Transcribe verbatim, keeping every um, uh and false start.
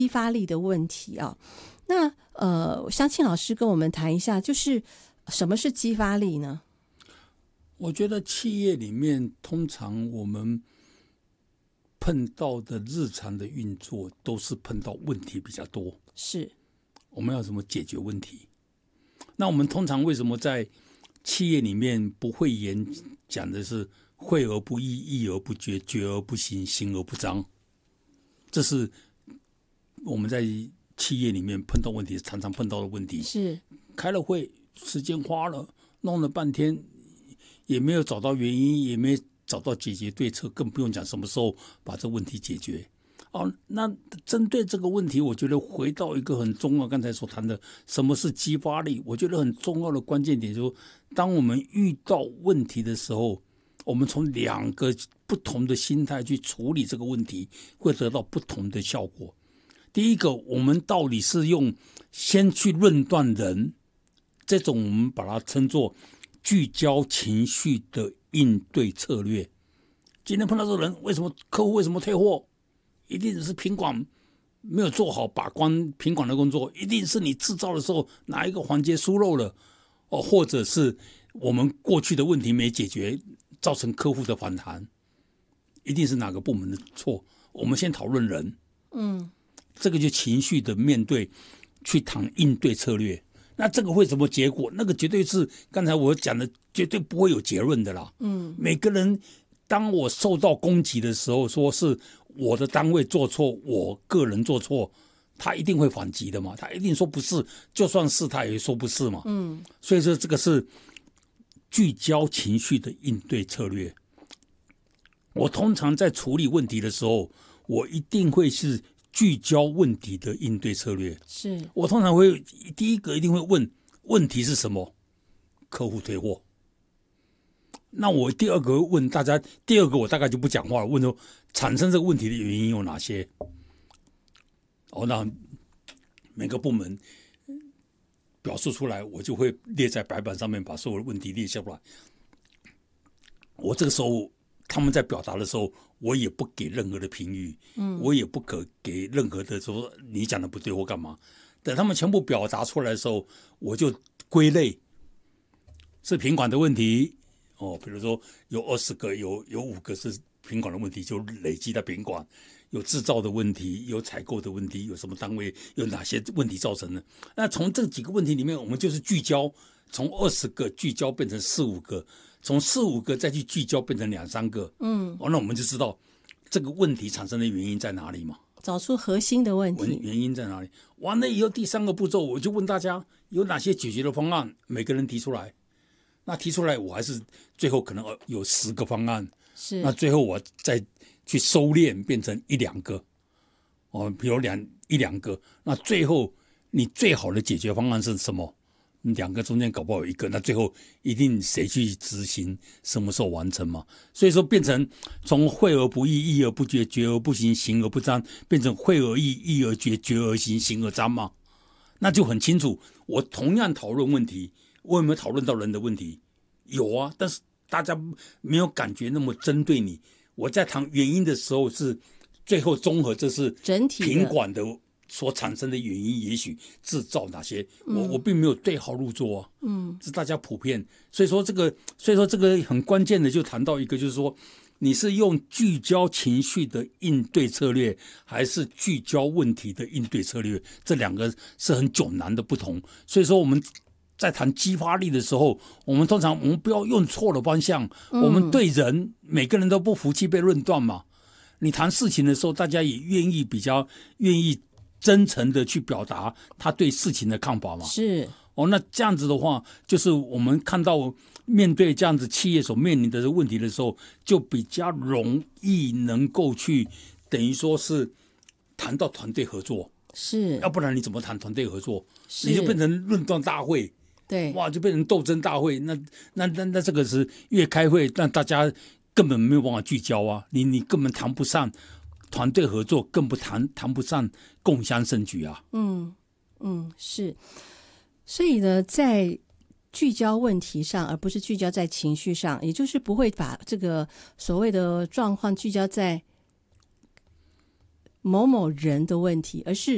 激发力的问题啊。那呃，湘庆老师跟我们谈一下，就是什么是激发力呢？ 我觉得企业里面通常我们碰到的日常的运作都是碰到问题比较多， 是我们要怎么解决问题？那我们通常为什么在企业里面不会演讲的是会而不议，议而不决，决而不行，行而不彰？这是我们在企业里面碰到问题常常碰到的问题。 是开了会，时间花了，弄了半天，也没有找到原因，也没找到解决对策，更不用讲什么时候把这问题解决。哦，那针对这个问题，我觉得回到一个很重要，刚才所谈的什么是激发力，我觉得很重要的关键点就是说，当我们遇到问题的时候，我们从两个不同的心态去处理这个问题，会得到不同的效果。第一个，我们到底是用先去论断人，这种我们把它称作聚焦情绪的应对策略。今天碰到这个人，为什么客户为什么退货？一定是品管没有做好把关品管的工作，一定是你制造的时候哪一个环节疏漏了，哦，或者是我们过去的问题没解决，造成客户的反弹，一定是哪个部门的错。我们先讨论人， 嗯， 这个就情绪的面对，去谈应对策略。那这个会什么结果？那个绝对是刚才我讲的，绝对不会有结论的啦。 嗯， 每个人当我受到攻击的时候，说是我的单位做错，我个人做错，他一定会反击的嘛，他一定说不是，就算是他也说不是嘛。 嗯， 所以说这个是聚焦情绪的应对策略。我通常在处理问题的时候，我一定会是聚焦问题的应对策略。 是我通常会第一个一定会问问题是什么，客户退货。那我第二个会问大家，第二个我大概就不讲话了，问说产生这个问题的原因有哪些？哦，那每个部门表述出来，我就会列在白板上面，把所有的问题列下来。我这个时候他们在表达的时候，我也不给任何的评语，嗯，我也不可给任何的说你讲的不对或干嘛。等他们全部表达出来的时候，我就归类，是品管的问题。哦，比如说有二十个，有有五个是品管的问题，就累积在品管；有制造的问题，有采购的问题，有什么单位有哪些问题造成的？那从这几个问题里面，我们就是聚焦，从二十个聚焦变成四五个，从四五个再去聚焦变成两三个。嗯，哦，那我们就知道这个问题产生的原因在哪里嘛？ 找出核心的问题， 原因在哪里？完了以后，第三个步骤我就问大家有哪些解决的方案，每个人提出来。那提出来，我还是最后可能有十个方案， 是那最后我再去收敛变成一两个，哦，比如两一两个，那最后你最好的解决方案是什么？两个中间搞不好有一个，那最后一定谁去执行，什么时候完成嘛？所以说变成从会而不议，议而不决，决而不行，行而不彰，变成会而议，议而决，决而行，行而彰嘛？那就很清楚，我同样讨论问题。我有没有讨论到人的问题？有啊，但是大家没有感觉那么针对你。我在谈原因的时候，是最后综合，这是整体品管的所产生的原因，也许制造哪些，嗯、我我并没有对号入座啊，嗯，是大家普遍。所以说这个，所以说这个很关键的，就谈到一个，就是说你是用聚焦情绪的应对策略，还是聚焦问题的应对策略？这两个是很迥然的不同。所以说我们在谈激发力的时候，我们通常我们不要用错的方向。嗯、我们对人每个人都不服气被论断嘛。你谈事情的时候，大家也愿意比较愿意真诚的去表达他对事情的看法嘛。 是哦，那这样子的话，就是我们看到面对这样子企业所面临的问题的时候，就比较容易能够去等于说是谈到团队合作。 是， 要不然你怎么谈团队合作？你就变成论断大会。 对， 哇，就变成斗争大会，那那那那这个是越开会，那大家根本没有办法聚焦啊，你你根本谈不上团队合作，更不谈谈不上共襄盛举啊。 嗯嗯，是，所以呢，在聚焦问题上，而不是聚焦在情绪上，也就是不会把这个所谓的状况聚焦在某某人的问题，而是